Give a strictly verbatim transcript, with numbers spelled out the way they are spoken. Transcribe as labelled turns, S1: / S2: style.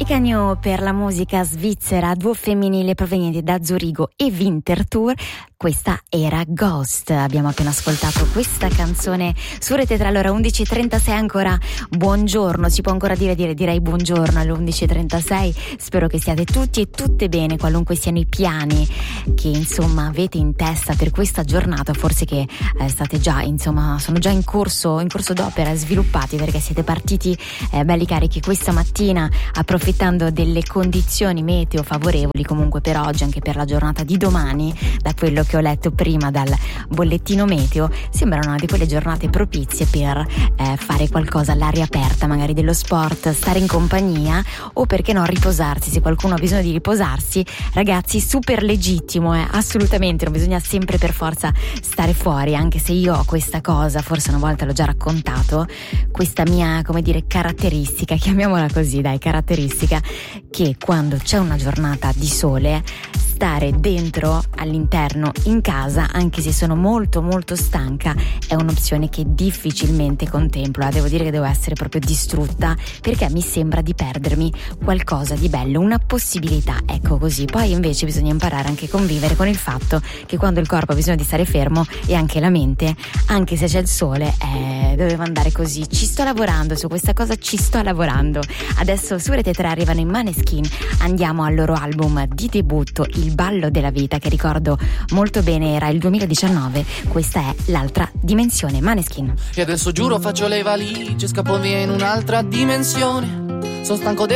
S1: I Cagno per la musica svizzera, duo femminile provenienti da Zurigo e Winterthur. Questa era Ghost. Abbiamo appena ascoltato questa canzone su Rete tre. Allora undici e trentasei ancora, buongiorno, si può ancora dire, dire direi buongiorno alle undici e trentasei. Spero che siate tutti e tutte bene, qualunque siano i piani che insomma avete in testa per questa giornata, forse che eh, state già insomma sono già in corso in corso d'opera, sviluppati, perché siete partiti eh, belli carichi questa mattina, approfittando delle condizioni meteo favorevoli comunque per oggi, anche per la giornata di domani. Da quello che ho letto prima dal bollettino meteo, sembrano una di quelle giornate propizie per eh, fare qualcosa all'aria aperta, magari dello sport, stare in compagnia, o perché no riposarsi. Se qualcuno ha bisogno di riposarsi, ragazzi, super legittimo, eh, assolutamente, non bisogna sempre per forza stare fuori, anche se io ho questa cosa, forse una volta l'ho già raccontato, questa mia, come dire, caratteristica, chiamiamola così, dai, caratteristica, che quando c'è una giornata di sole, stare dentro, all'interno, in casa, anche se sono molto molto stanca, è un'opzione che difficilmente contemplo. Devo dire che devo essere proprio distrutta, perché mi sembra di perdermi qualcosa di bello, una possibilità, ecco così. Poi invece bisogna imparare anche a convivere con il fatto che quando il corpo ha bisogno di stare fermo, e anche la mente, anche se c'è il sole, eh, doveva andare così. Ci sto lavorando su questa cosa, ci sto lavorando. Adesso su Rete tre arrivano i Maneskin, andiamo al loro album di debutto, Il ballo della vita, che ricordo molto bene era il duemiladiciannove. Questa è l'altra dimensione, Maneskin.
S2: E adesso giuro faccio le valigie, scappo via in un'altra dimensione. Sono stanco